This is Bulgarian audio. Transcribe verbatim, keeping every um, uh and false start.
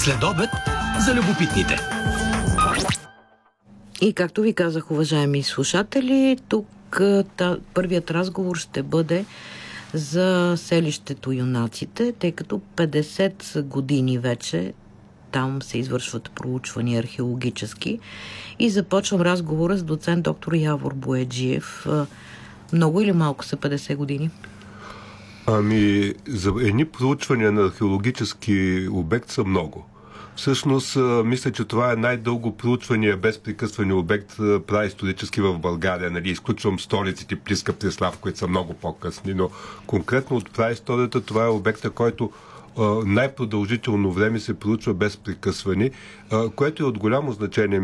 Следобед за любопитните. И както ви казах, уважаеми слушатели, тук та, първият разговор ще бъде за селището Юнаците, тъй като петдесет години вече там се извършват проучвания археологически. И започвам разговора с доцент доктор Явор Бояджиев. Много или малко са петдесет години? Ами, за едни проучвания на археологически обект са много. Всъщност, мисля, че това е най-дълго проучване без прекъсване обект праисторически в България. Нали, изключвам столиците Плиска, Преслав, които са много по-късни, но конкретно от праисторията това е обекта, който най-продължително време се проучва без прекъсване, което е от голямо значение.